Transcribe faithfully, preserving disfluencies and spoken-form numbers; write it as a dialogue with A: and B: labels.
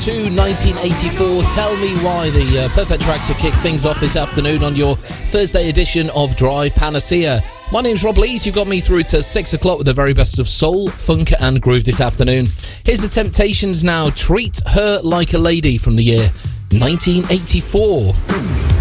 A: to nineteen eighty-four. Tell me why, the uh, perfect track to kick things off this afternoon on your Thursday edition of Drive Panacea. My name's Rob Lees. You've got me through to six o'clock with the very best of soul, funk and groove this afternoon. Here's the Temptations now. Treat Her Like a Lady from the year nineteen eighty-four.